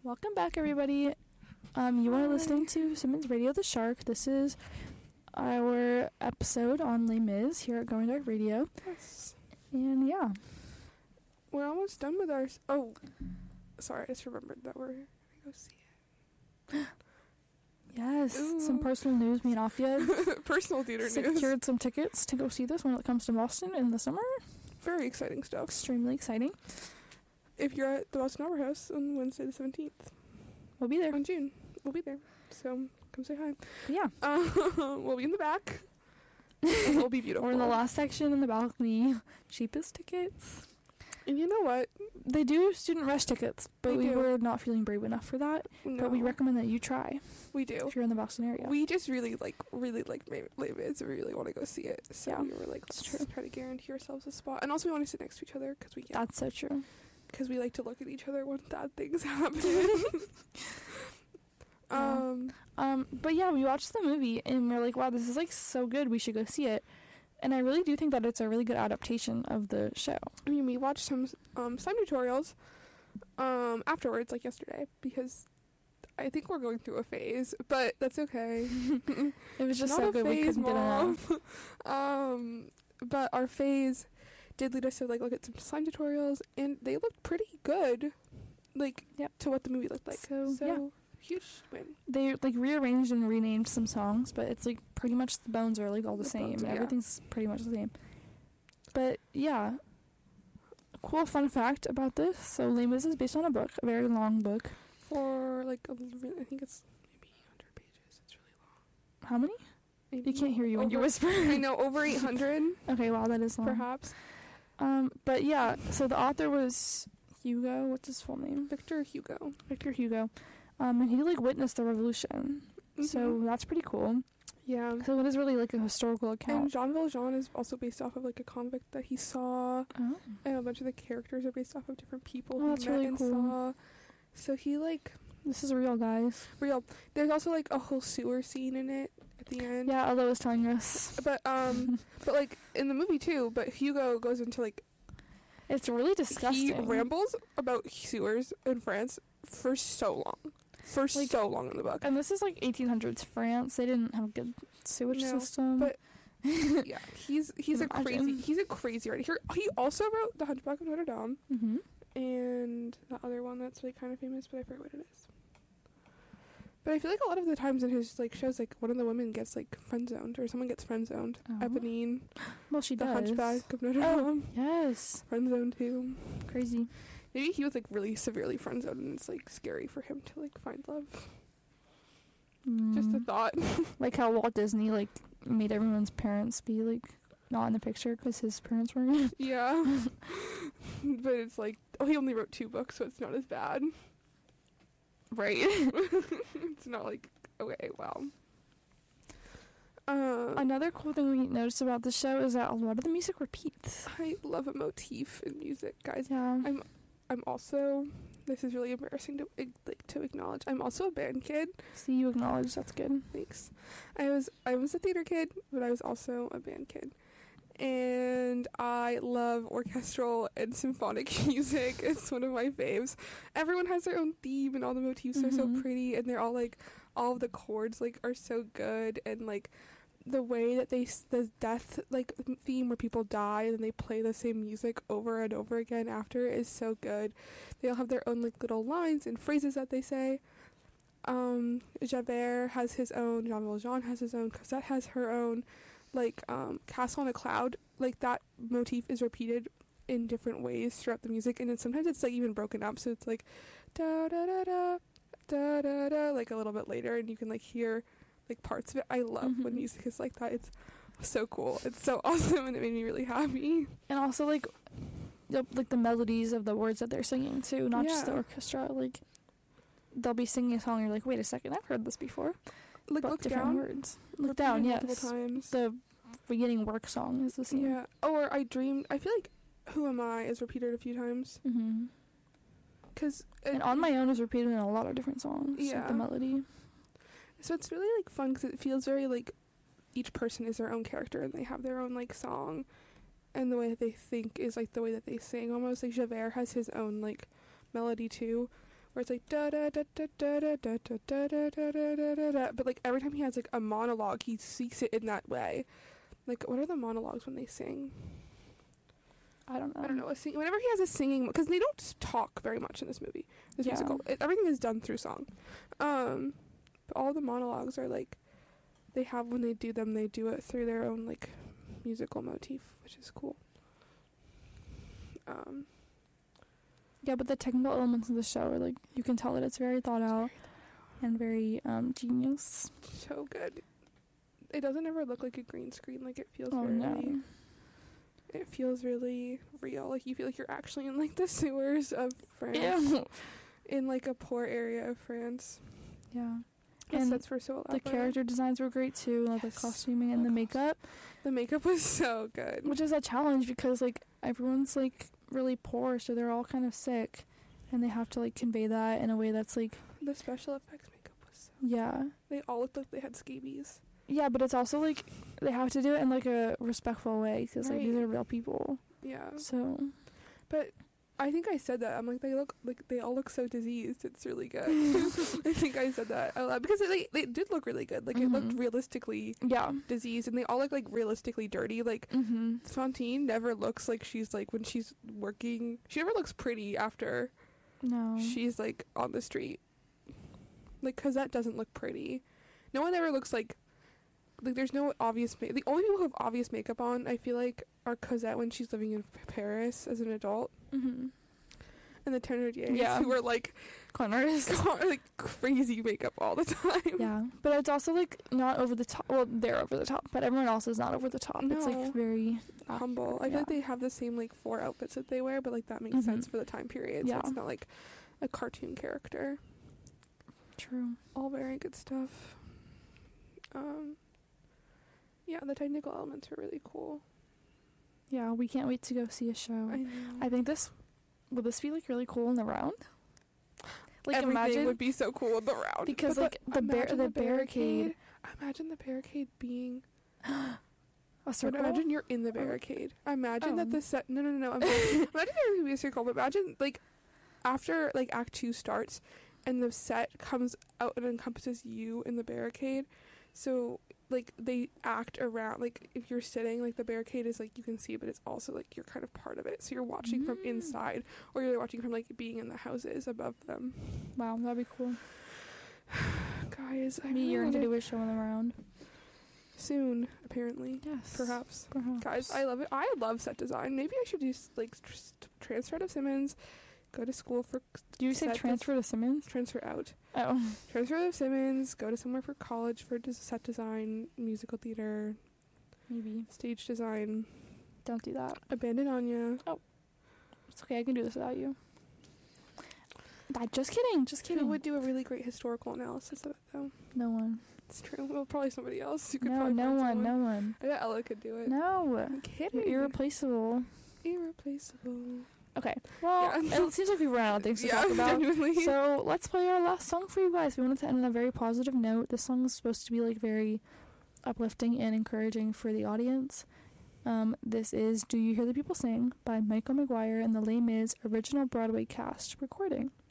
Welcome back, everybody. You are listening to Simmons Radio the Shark. This is our episode on Les Mis here at Going Dark Radio. Yes. And yeah. We're almost done with our... Oh, sorry, I just remembered that we're going to go see it. Yes, Ooh. some personal news. Me and Afia Personal theater news. secured some tickets to go see this when it comes to Boston in the summer. Very exciting stuff. Extremely exciting. If you're at the Boston Opera House on Wednesday the 17th. We'll be there. On June. We'll be there. So, come say hi. But yeah. We'll be in the back. And it'll be beautiful. We're in the last section in the balcony. Cheapest tickets. And you know what? They do student rush tickets, but They we do. were not feeling brave enough for that. No. But we recommend that you try We do. if you're in the Boston area. We just really like Les Mis. We really want to go see it. So Yeah, we were like, it's let's true. try to guarantee ourselves a spot. And also we want to sit next to each other because we can. That's so true. Because we like to look at each other when bad things happen. But yeah, we watched the movie and we're like, wow, this is like so good. We should go see it. And I really do think that it's a really good adaptation of the show. I mean, we watched some slime tutorials afterwards, like yesterday, because I think we're going through a phase, but that's okay. It was just Not so a good we phase, couldn't get enough. Mom. But our phase did lead us to like look at some slime tutorials, and they looked pretty good, like Yep. to what the movie looked like. So, yeah. Huge win. They like rearranged and renamed some songs, but it's like pretty much the bones are like all the same. bones, yeah. Everything's pretty much the same. But yeah, cool fun fact about this. So Les Mis is based on a book, a very long book. For like I think it's maybe 100 pages. It's really long. How many? Maybe You can't hear you when you over- whisper. I know, over 800, Okay, wow, that is long. perhaps. But yeah, so the author was Hugo. What's his full name? Victor Hugo. Victor Hugo. And he like witnessed the revolution. So Mhm. that's pretty cool. Yeah. So it is really like a historical And account. Jean Valjean is also based off of like a convict that he saw, Oh. and a bunch of the characters are based off of different people Oh, he that's met really and cool. saw. So he like This is real, guys. real. There's also like a whole sewer scene in it at the end. Yeah, Ella was telling us. But but like in the movie too. But Hugo goes into like It's really disgusting. he rambles about sewers in France for so long. For Like- so long in the book. And this is like 1800s France. They didn't have a good sewage No, system. but- Yeah, he's a Imagine. crazy writer. He also wrote The Hunchback of Notre Dame hmm and the other one that's really kind of famous, but I forget what it is. But I feel like a lot of the times in his like shows, like one of the women gets like friend zoned or someone gets friend zoned. Oh. Eponine, Well, she The does. Hunchback of Notre Oh. Dame, Yes. friend zoned too. Crazy. Maybe he was like really severely friend zoned, and it's like scary for him to like find love. Just a Mm. thought. Like how Walt Disney like made everyone's parents be like not in the picture because his parents were in it. Yeah, but it's like he only wrote 2 books, so it's not as bad. Right. It's not like okay, wow. Another cool thing we noticed about the show is that a lot of the music repeats. I love a motif in music, guys. Yeah. I'm also, this is really embarrassing to acknowledge, I'm also a band kid. See, you acknowledge that's good. Thanks. I was a theater kid, but I was also a band kid. And I love orchestral and symphonic music. It's one of my faves. Everyone has their own theme, and all the motifs are so Mhm. pretty, and they're all like, all of the chords like are so good, and like the way that the death like theme where people die and they play the same music over and over again after is so good. They all have their own like little lines and phrases that they say. Javert has his own, Jean Valjean has his own, Cosette has her own, like Castle on a Cloud, like that motif is repeated in different ways throughout the music, and then sometimes it's like even broken up, so it's like da da da da da da da like a little bit later, and you can like hear like parts of it. I love when Mhm. music is like that. It's so cool. It's so awesome, and it made me really happy. And also like the melodies of the words that they're singing too, not just the Yeah. orchestra. Like they'll be singing a song and you're like, wait a second, I've heard this before. Like But Look different Down. words. Look repeated Down, yes. multiple times. The beginning work song is the same. Yeah. Or I Dreamed. I feel like Who Am I is repeated a few times. Mm-hmm. Cause And On My Own is repeated in a lot of different songs. Like Yeah. the melody. so it's really like fun because it feels very like each person is their own character and they have their own like song, and the way that they think is like the way that they sing almost. Like Javert has his own like melody too, where it's like da da da da da da da da da da da da da da, but like every time he has like a monologue, he speaks it in that way. Like, what are the monologues when they sing? I don't know. I don't know. Whenever he has a singing, because they don't talk very much in this movie, this musical. Everything is done through song. But all the monologues are like, they have, when they do them, they do it through their own like musical motif, which is cool. Yeah, but the technical elements of the show are like, you can tell that it's very thought out and very genius. So good. It doesn't ever look like a green screen. Like, it feels it feels really real. Like, you feel like you're actually in like the sewers of France. Ew. In like a poor area of France. Yeah. And And that's were so the character designs were great too, like the costuming and the makeup. The makeup was so good. Which is a challenge because like everyone's like really poor, so they're all kind of sick, and they have to like convey that in a way that's like, The special effects makeup was so yeah. They all looked like they had scabies. Yeah, but it's also like they have to do it in like a respectful way because like these Right. are real people. Yeah. So But I think I said that. I'm like, they all look so diseased. It's really good. I think I said that out loud because they did look really good. Like, it looked realistically yeah. diseased, and they all look like realistically dirty. Like, Fantine never looks like she's like, when she's working, she never looks pretty after No. she's like on the street. Like, Cosette doesn't look pretty. No one ever looks like there's no obvious the only people who have obvious makeup on, I feel like, are Cosette when she's living in Paris as an adult, and the Thénardiers, who were like con artists. like crazy makeup all the time. Yeah, but it's also like not over the top. Well, they're over the top, but everyone else is not over the top. It's No. like very Humble. I feel like they have the same like 4 outfits that they wear, but like that makes sense for the time period. So Yeah. it's not like a cartoon character. True. All very good stuff. Yeah, the technical elements are really cool. Yeah, we can't wait to go see a show. I know. I think would this be like really cool in the round? Like, Everything imagine would be so cool in the round because But like the barricade. Imagine the barricade being. A circle. Imagine you're in the barricade. Imagine that Oh. the set. No. Imagine there would be a circle. But imagine like after like Act 2 starts, and the set comes out and encompasses you in the barricade. So like they act around, like if you're sitting, like the barricade is like you can see, but it's also like you're kind of part of it. So you're watching from inside, or you're watching from like being in the houses above them. Wow, that'd be cool. Guys, I Me, really you're going to wanna- do a show in the round. soon, apparently. Yes. Perhaps. Guys, I love it. I love set design. Maybe I should do like transfer out of Simmons, go to school for. Do you say set transfer to Simmons? Transfer out. Oh. Transfer out of Simmons, go to somewhere for college for set design, musical theater, Maybe. stage design. Don't do that. Abandon Anya. It's okay, I can do this without you. Just kidding. Who would do a really great historical analysis of it, though? No one. It's true. Well, probably somebody else. You could No, probably no find one. someone. No one. I bet Ella could do it. No. I'm kidding. You're irreplaceable. Irreplaceable. Okay. Well, Yeah. it seems like we've run out of things to Yeah, talk about. genuinely. So let's play our last song for you guys. We wanted to end on a very positive note. This song is supposed to be like very uplifting and encouraging for the audience. This is Do You Hear the People Sing by Michael McGuire and the Les Mis original Broadway cast recording.